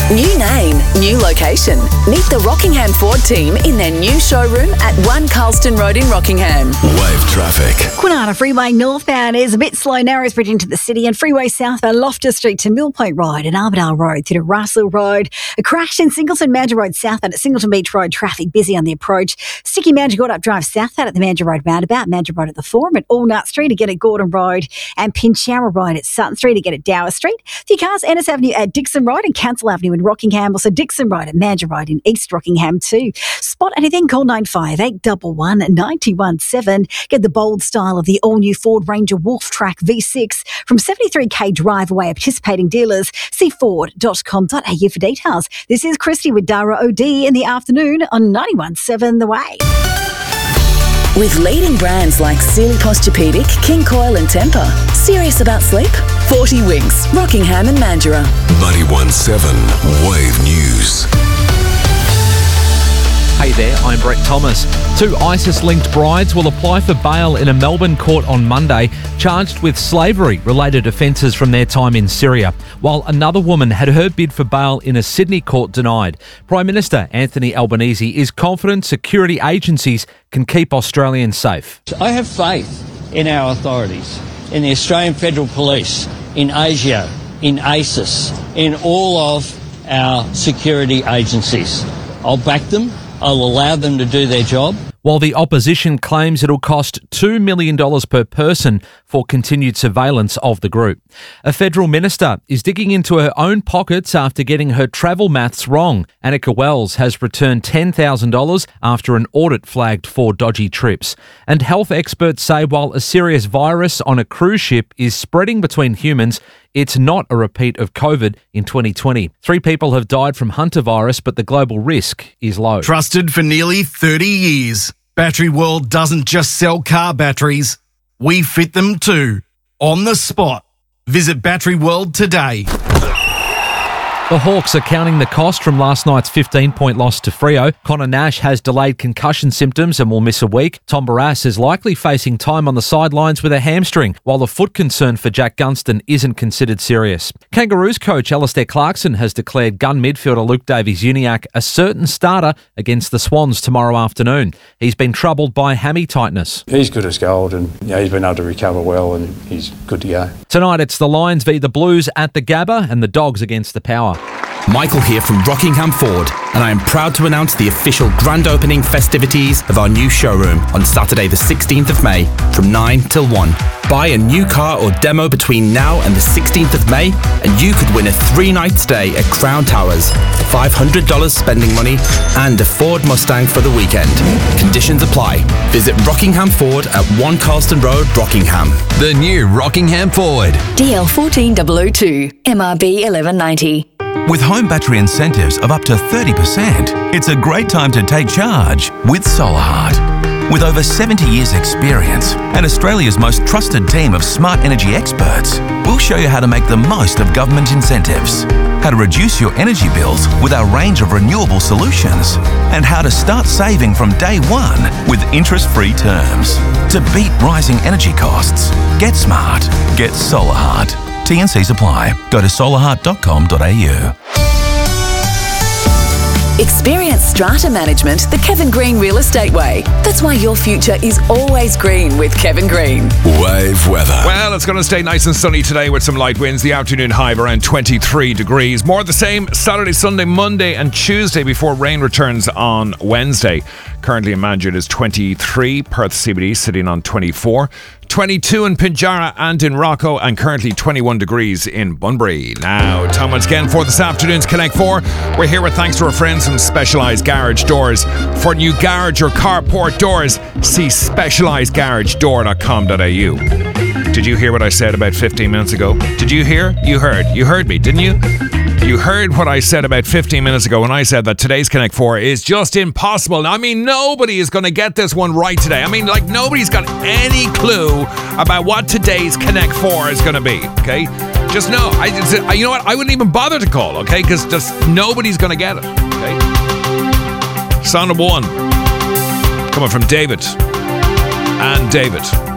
New name, new location. Meet the Rockingham Ford team in their new showroom at 1 Carlston Road in Rockingham. Wave traffic. Kwinana Freeway northbound is a bit slow. Narrows Bridge into the city, and Freeway southbound Loftus Street to Mill Point Road and Armadale Road through to Russell Road. A crash in Singleton Mandurah Road southbound at Singleton Beach Road. Traffic busy on the approach. Sticky Mandurah up drive southbound at the Mandurah Road roundabout. Mandurah Road at the Forum at Allnut Street again at Gordon Road, and Pinchara Road at Sutton Street again at Dower Street. Few cars, Ennis Avenue at Dixon Road and Council Avenue in Rockingham. Also Dixon Road and Mandurah Road in East Rockingham too. Spot anything, call 958 11 917. Get the bold style of the all-new Ford Ranger Wolf Track V6 from 73k drive away at participating dealers. See ford.com.au for details. This is Christy with Dara OD in the afternoon on 91.7 The Wave. With leading brands like Sealy Posturepedic, King Coil and Temper. Serious about sleep? 40 Winks, Rockingham and Mandurah. 91.7 Wave News. Hey there, I'm Brett Thomas. 2 ISIS-linked brides will apply for bail in a Melbourne court on Monday, charged with slavery-related offences from their time in Syria, while another woman had her bid for bail in a Sydney court denied. Prime Minister Anthony Albanese is confident security agencies can keep Australians safe. I have faith in our authorities, in the Australian Federal Police, in ASIO, in ASIS, in all of our security agencies. I'll back them. I'll allow them to do their job. While the opposition claims it'll cost $2 million per person for continued surveillance of the group. A federal minister is digging into her own pockets after getting her travel maths wrong. Annika Wells has returned $10,000 after an audit flagged 4 dodgy trips. And health experts say while a serious virus on a cruise ship is spreading between humans, it's not a repeat of COVID in 2020. 3 people have died from hantavirus, but the global risk is low. Trusted for nearly 30 years, Battery World doesn't just sell car batteries. We fit them too. On the spot. Visit Battery World today. The Hawks are counting the cost from last night's 15-point loss to Freo. Connor Nash has delayed concussion symptoms and will miss a week. Tom Barrass is likely facing time on the sidelines with a hamstring, while the foot concern for Jack Gunston isn't considered serious. Kangaroos coach Alistair Clarkson has declared gun midfielder Luke Davies-Uniacke a certain starter against the Swans tomorrow afternoon. He's been troubled by hammy tightness. He's good as gold, and he's been able to recover well, and he's good to go. Tonight it's the Lions v the Blues at the Gabba and the Dogs against the Power. Michael here from Rockingham Ford, and I am proud to announce the official grand opening festivities of our new showroom on Saturday the 16th of May from 9 till 1. Buy a new car or demo between now and the 16th of May and you could win a 3-night stay at Crown Towers, $500 spending money and a Ford Mustang for the weekend. Conditions apply. Visit Rockingham Ford at 1 Carlston Road, Rockingham. The new Rockingham Ford. DL 14002, MRB 1190. With home battery incentives of up to 30%, it's a great time to take charge with SolarHeart. With over 70 years' experience and Australia's most trusted team of smart energy experts, we'll show you how to make the most of government incentives, how to reduce your energy bills with our range of renewable solutions, and how to start saving from day one with interest-free terms. To beat rising energy costs, get smart, get SolarHeart. T&Cs apply. Go to solarheart.com.au. Experience strata management the Kevin Green Real Estate way. That's why your future is always green with Kevin Green. Wave weather. Well, it's going to stay nice and sunny today with some light winds. The afternoon high of around 23 degrees. More of the same Saturday, Sunday, Monday and Tuesday before rain returns on Wednesday. Currently in Mandurah is 23. Perth CBD sitting on 24. 22 in Pinjarra and in Rocco, and currently 21 degrees in Bunbury. Now, time once again for this afternoon's Connect 4. We're here with thanks to our friends from Specialised Garage Doors. For new garage or carport doors, see specialisedgaragedoor.com.au. Did you hear what I said about 15 minutes ago? Did you hear? You heard. You heard me, didn't you? You heard what I said about 15 minutes ago when I said that today's Connect 4 is just impossible. I mean, nobody is going to get this one right today. I mean, like, nobody's got any clue about what today's Connect 4 is going to be, okay? Just know, you know what? I wouldn't even bother to call, okay? Because just nobody's going to get it, okay? Sound of one coming from David and David.